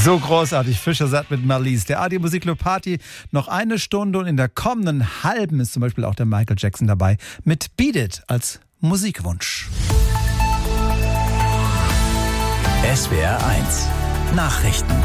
So großartig, Fischer mit Marlies. Der ARD Musikclub Party noch eine Stunde und in der kommenden halben ist zum Beispiel auch der Michael Jackson dabei mit Beat It als Musikwunsch. SWR 1 Nachrichten.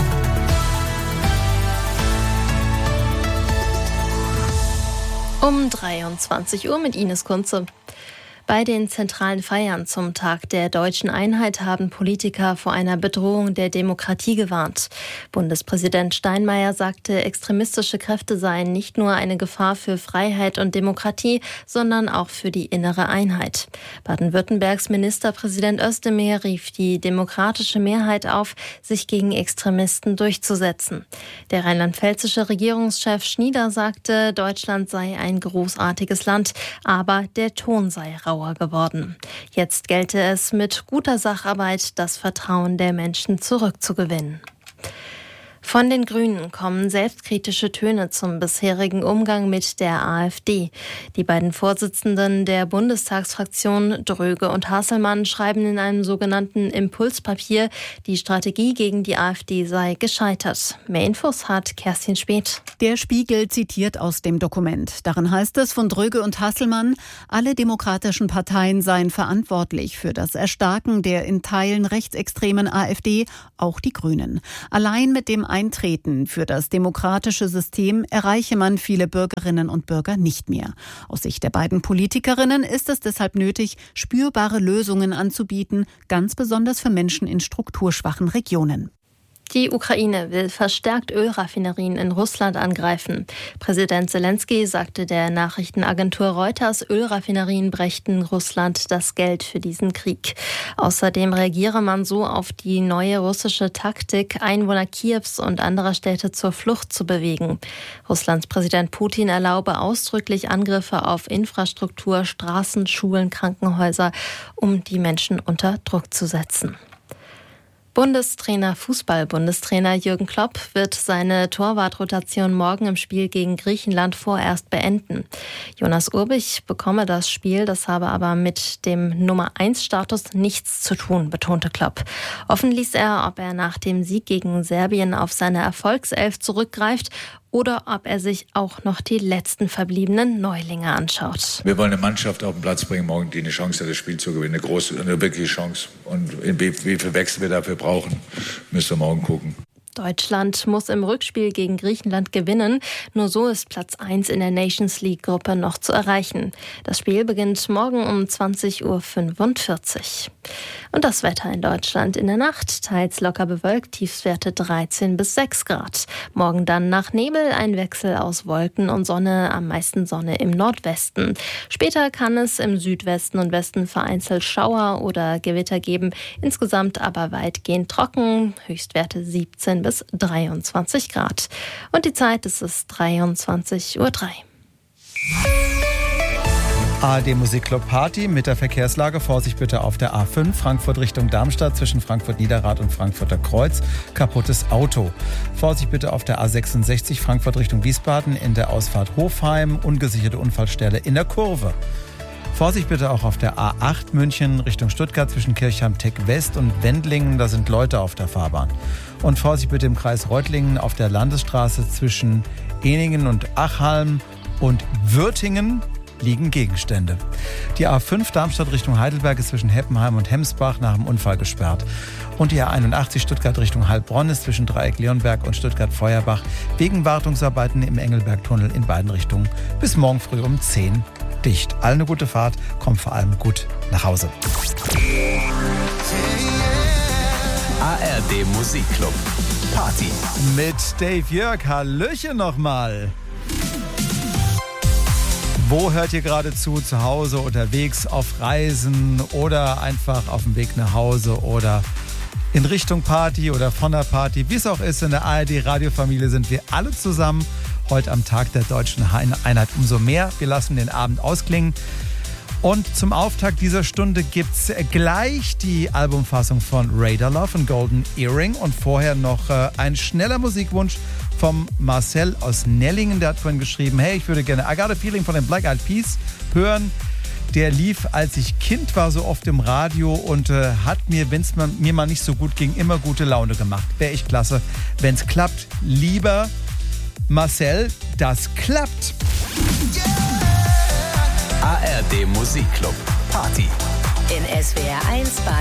Um 23 Uhr mit Ines Kunze. Bei den zentralen Feiern zum Tag der deutschen Einheit haben Politiker vor einer Bedrohung der Demokratie gewarnt. Bundespräsident Steinmeier sagte, extremistische Kräfte seien nicht nur eine Gefahr für Freiheit und Demokratie, sondern auch für die innere Einheit. Baden-Württembergs Ministerpräsident Özdemir rief die demokratische Mehrheit auf, sich gegen Extremisten durchzusetzen. Der rheinland-pfälzische Regierungschef Schnieder sagte, Deutschland sei ein großartiges Land, aber der Ton sei rauer geworden. Jetzt gelte es, mit guter Sacharbeit das Vertrauen der Menschen zurückzugewinnen. Von den Grünen kommen selbstkritische Töne zum bisherigen Umgang mit der AfD. Die beiden Vorsitzenden der Bundestagsfraktion, Dröge und Hasselmann, schreiben in einem sogenannten Impulspapier, die Strategie gegen die AfD sei gescheitert. Mehr Infos hat Kerstin Speth. Der Spiegel zitiert aus dem Dokument. Darin heißt es von Dröge und Hasselmann, alle demokratischen Parteien seien verantwortlich für das Erstarken der in Teilen rechtsextremen AfD, auch die Grünen. Allein mit dem Eintreten für das demokratische System erreiche man viele Bürgerinnen und Bürger nicht mehr. Aus Sicht der beiden Politikerinnen ist es deshalb nötig, spürbare Lösungen anzubieten, ganz besonders für Menschen in strukturschwachen Regionen. Die Ukraine will verstärkt Ölraffinerien in Russland angreifen. Präsident Zelensky sagte der Nachrichtenagentur Reuters, Ölraffinerien brächten Russland das Geld für diesen Krieg. Außerdem reagiere man so auf die neue russische Taktik, Einwohner Kiews und anderer Städte zur Flucht zu bewegen. Russlands Präsident Putin erlaube ausdrücklich Angriffe auf Infrastruktur, Straßen, Schulen, Krankenhäuser, um die Menschen unter Druck zu setzen. Fußball-Bundestrainer Jürgen Klopp wird seine Torwartrotation morgen im Spiel gegen Griechenland vorerst beenden. Jonas Urbich bekomme das Spiel, das habe aber mit dem Nummer-1-Status nichts zu tun, betonte Klopp. Offen ließ er, ob er nach dem Sieg gegen Serbien auf seine Erfolgself zurückgreift oder ob er sich auch noch die letzten verbliebenen Neulinge anschaut. Wir wollen eine Mannschaft auf den Platz bringen morgen, die eine Chance hat, das Spiel zu gewinnen. Eine wirkliche Chance. Und wie viel Wechsel wir dafür brauchen, müssen wir morgen gucken. Deutschland muss im Rückspiel gegen Griechenland gewinnen. Nur so ist Platz 1 in der Nations League-Gruppe noch zu erreichen. Das Spiel beginnt morgen um 20.45 Uhr. Und das Wetter in Deutschland in der Nacht. Teils locker bewölkt, Tiefstwerte 13 bis 6 Grad. Morgen dann nach Nebel ein Wechsel aus Wolken und Sonne, am meisten Sonne im Nordwesten. Später kann es im Südwesten und Westen vereinzelt Schauer oder Gewitter geben. Insgesamt aber weitgehend trocken, Höchstwerte 17 bis 23 Grad. Und die Zeit ist es 23.03 Uhr. ARD Musikclub Party mit der Verkehrslage. Vorsicht bitte auf der A5 Frankfurt Richtung Darmstadt zwischen Frankfurt-Niederrad und Frankfurter Kreuz. Kaputtes Auto. Vorsicht bitte auf der A66 Frankfurt Richtung Wiesbaden in der Ausfahrt Hofheim. Ungesicherte Unfallstelle in der Kurve. Vorsicht bitte auch auf der A8 München Richtung Stuttgart zwischen Kirchheim-Teck West und Wendlingen. Da sind Leute auf der Fahrbahn. Und Vorsicht bitte im Kreis Reutlingen auf der Landesstraße zwischen Eningen und Achhalm und Würtingen liegen Gegenstände. Die A5 Darmstadt Richtung Heidelberg ist zwischen Heppenheim und Hemsbach nach dem Unfall gesperrt. Und die A81 Stuttgart Richtung Heilbronn ist zwischen Dreieck Leonberg und Stuttgart-Feuerbach wegen Wartungsarbeiten im Engelbergtunnel in beiden Richtungen bis morgen früh um 10 dicht. Allen eine gute Fahrt, kommt vor allem gut nach Hause. ARD Musikclub Party mit Dave Jörg. Hallöchen nochmal. Wo hört ihr gerade zu? Zu Hause, unterwegs, auf Reisen oder einfach auf dem Weg nach Hause oder in Richtung Party oder von der Party? Wie es auch ist, in der ARD-Radiofamilie sind wir alle zusammen. Heute am Tag der deutschen Einheit umso mehr. Wir lassen den Abend ausklingen. Und zum Auftakt dieser Stunde gibt's gleich die Albumfassung von Radar Love und Golden Earring. Und vorher noch ein schneller Musikwunsch vom Marcel aus Nellingen. Der hat vorhin geschrieben, hey, ich würde gerne I Got a Feeling von den Black Eyed Peas hören. Der lief, als ich Kind war, so oft im Radio und hat mir, wenn es mir mal nicht so gut ging, immer gute Laune gemacht. Wäre echt klasse, wenn es klappt. Lieber Marcel, das klappt. ARD Musikclub Party. In SWR 1 Baden.